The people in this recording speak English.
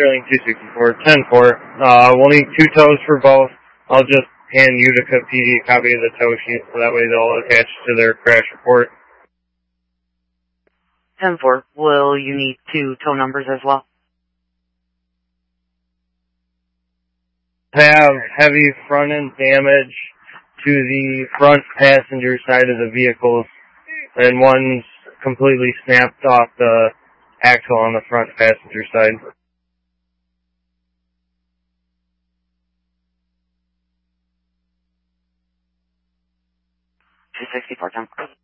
Sterling 264, 10-4. We'll need 2 tows for both. I'll just hand Utica PD a copy of the tow sheet so that way they'll attach to their crash report. 10-4. Will you need 2 tow numbers as well? Have heavy front end damage to the front passenger side of the vehicles, and one's completely snapped off the axle on the front passenger side. 264, 10.